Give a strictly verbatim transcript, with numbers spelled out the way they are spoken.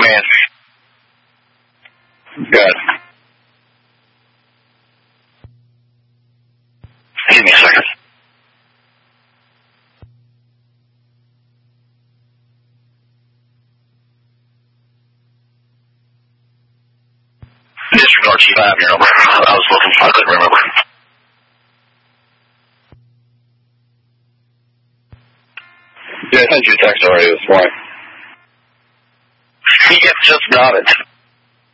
Command. Good. Give me a second. Disregard Chief, I have your number. I was looking, I couldn't remember. Yeah, I sent you a text already this morning. He just got it.